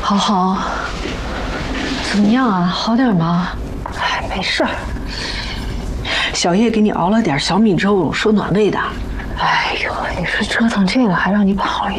好好，怎么样啊？好点吗？ 哎，没事儿。小叶给你熬了点小米粥，说暖胃的。 哎呦，你说折腾这个还让你跑一